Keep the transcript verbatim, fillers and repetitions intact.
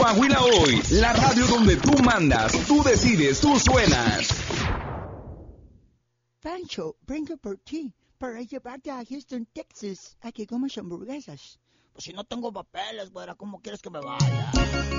Coahuila Hoy, la radio donde tú mandas, tú decides, tú suenas. Pancho, vengo por ti para llevarte a Houston, Texas, a que comas hamburguesas. Pues si no tengo papeles, güera, ¿cómo quieres que me vaya?